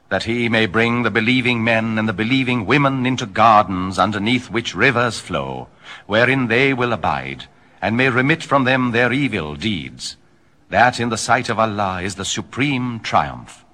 that he may bring the believing men and the believing women into gardens underneath which rivers flow, wherein they will abide, and may remit from them their evil deeds. That in the sight of Allah is the supreme triumph.